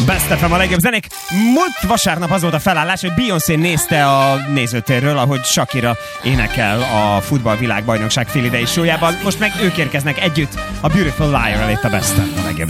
Best FM a legjobb zenék. Múlt vasárnap az volt a felállás, hogy Beyoncé nézte a nézőtérről, ahogy Shakira énekel a futballvilágbajnokság félidei showyában. Most meg ők érkeznek együtt a Beautiful Liar elé a Best FM a legjobb